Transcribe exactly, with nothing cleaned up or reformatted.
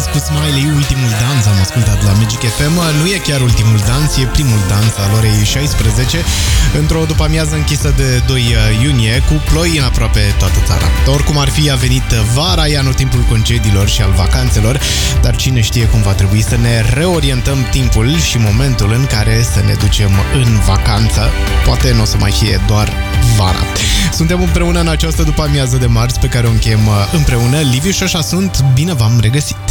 cu Smiley, ultimul dans, am ascultat la Magic F M. Nu e chiar ultimul dans, e primul dans al orei șaisprezece, într-o după-amiază închisă de doi iunie, cu ploi în aproape toată țara. Oricum ar fi, a venit vara, e anotimpul concediilor și al vacanțelor, dar cine știe cum va trebui să ne reorientăm timpul și momentul în care să ne ducem în vacanță. Poate nu o să mai fie doar vara. Suntem împreună în această după-amiază de marți, pe care o încheiem împreună. Liviu și așa sunt, bine v-am regăsit!